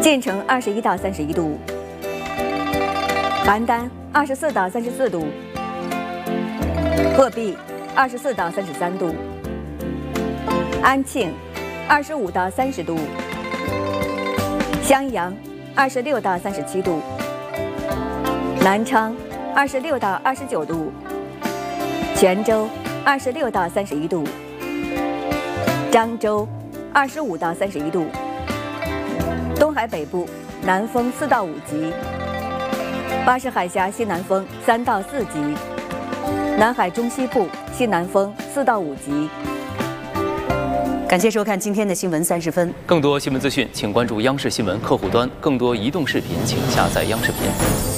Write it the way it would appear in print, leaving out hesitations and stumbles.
晋城21到31度，邯郸24到34度，鹤壁24到33度，安庆25到30度，襄阳26到37度，南昌26到29度，泉州26到31度，漳州25到31度。东海北部南风4到5级，巴士海峡西南风3到4级，南海中西部西南风4到5级。 感谢收看今天的新闻30分。 更多新闻资讯，请关注央视新闻客户端；更多移动视频，请下载央视频。